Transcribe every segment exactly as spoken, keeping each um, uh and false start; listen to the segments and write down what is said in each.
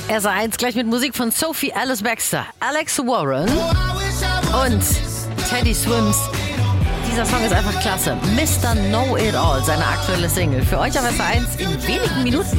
R S eins gleich mit Musik von Sophie Alice Baxter, Alex Warren und Teddy Swims. Dieser Song ist einfach klasse. Mister Know It All, seine aktuelle Single. Für euch auf R S eins in wenigen Minuten.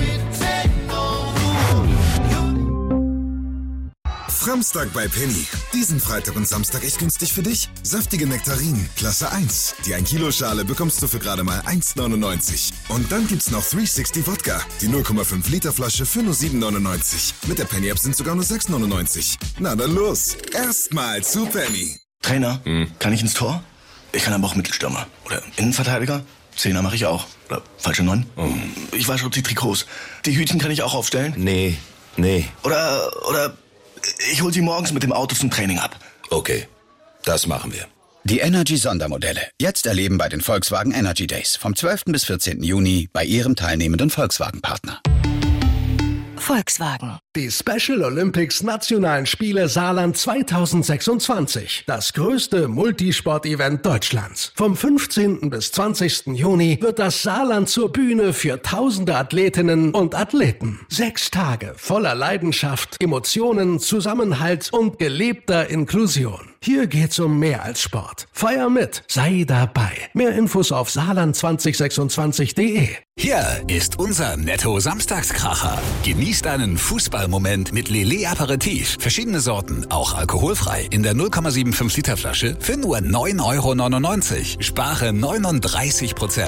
Samstag bei Penny. Diesen Freitag und Samstag echt günstig für dich. Saftige Nektarinen, Klasse eins. Die ein Kilo Schale bekommst du für gerade mal eins neunundneunzig. Und dann gibt's noch dreihundertsechzig Wodka. Die null Komma fünf Liter Flasche für nur sieben neunundneunzig. Mit der Penny App sind sogar nur sechs neunundneunzig. Na dann los. Erstmal zu Penny. Trainer, hm. kann ich ins Tor? Ich kann aber auch Mittelstürmer. Oder Innenverteidiger. Zehner mache ich auch. Oder falsche Neun. Oh. Ich wasche die Trikots. Die Hütchen kann ich auch aufstellen. Nee, nee. Oder, oder... Ich hol sie morgens mit dem Auto zum Training ab. Okay, das machen wir. Die Energy-Sondermodelle. Jetzt erleben bei den Volkswagen Energy Days. Vom zwölften bis vierzehnten Juni bei Ihrem teilnehmenden Volkswagen-Partner. Volkswagen. Die Special Olympics Nationalen Spiele Saarland zweitausendsechsundzwanzig. Das größte Multisport-Event Deutschlands. Vom fünfzehnten bis zwanzigsten Juni wird das Saarland zur Bühne für tausende Athletinnen und Athleten. Sechs Tage voller Leidenschaft, Emotionen, Zusammenhalt und gelebter Inklusion. Hier geht's um mehr als Sport. Feier mit, sei dabei. Mehr Infos auf saarland zwanzig sechsundzwanzig punkt de. Hier ist unser Netto-Samstagskracher. Genießt einen Fußballmoment mit Lillet Aperitif. Verschiedene Sorten, auch alkoholfrei. In der null Komma fünfundsiebzig Liter Flasche für nur neun Euro neunundneunzig. Spare neununddreißig Prozent.